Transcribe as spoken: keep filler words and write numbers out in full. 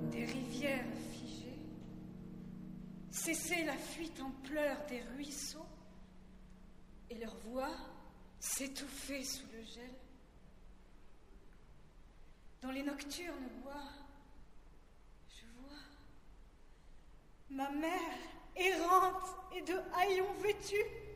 des rivières figées, cesser la fuite en pleurs des ruisseaux, et leur voix s'étouffer sous le gel. Dans les nocturnes bois, je vois ma mère errante et de haillons vêtue,